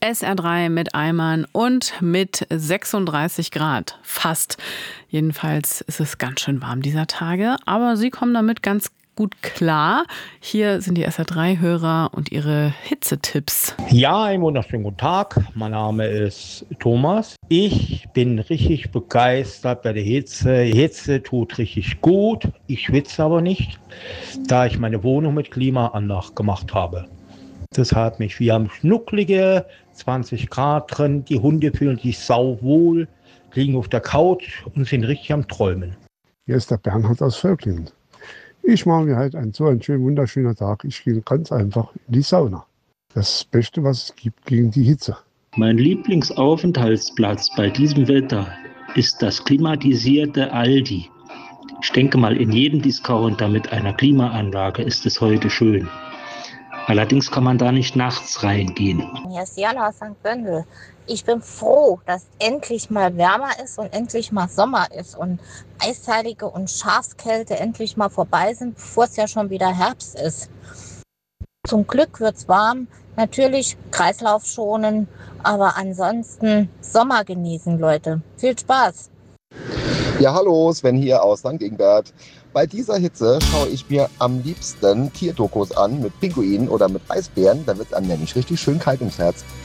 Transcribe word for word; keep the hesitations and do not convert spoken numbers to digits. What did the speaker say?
S R drei mit Eimern und mit sechsunddreißig Grad. Fast. Jedenfalls ist es ganz schön warm dieser Tage. Aber Sie kommen damit ganz gut klar. Hier sind die S R drei Hörer und ihre Hitzetipps. Ja, einen wunderschönen guten Tag. Mein Name ist Thomas. Ich bin richtig begeistert bei der Hitze. Die Hitze tut richtig gut. Ich schwitze aber nicht, da ich meine Wohnung mit Klimaanlage gemacht habe. Deshalb mich, wir haben schnucklige zwanzig Grad drin. Die Hunde fühlen sich sauwohl, liegen auf der Couch und sind richtig am Träumen. Hier ist der Bernhard aus Völklingen. Ich mache mir halt einen so einen schönen, wunderschönen Tag. Ich gehe ganz einfach in die Sauna. Das Beste, was es gibt gegen die Hitze. Mein Lieblingsaufenthaltsplatz bei diesem Wetter ist das klimatisierte Aldi. Ich denke mal, in jedem Discounter mit einer Klimaanlage ist es heute schön. Allerdings kann man da nicht nachts reingehen. Hier ist Jana aus Sankt Böndel. Ich bin froh, dass endlich mal wärmer ist und endlich mal Sommer ist und Eisheilige und Schafskälte endlich mal vorbei sind, bevor es ja schon wieder Herbst ist. Zum Glück wird's warm, natürlich Kreislauf schonen, aber ansonsten Sommer genießen, Leute. Viel Spaß! Ja, hallo, Sven hier aus Sankt Ingbert. Bei dieser Hitze schaue ich mir am liebsten Tierdokus an mit Pinguinen oder mit Eisbären. Da wird es einem nämlich richtig schön kalt ums Herz.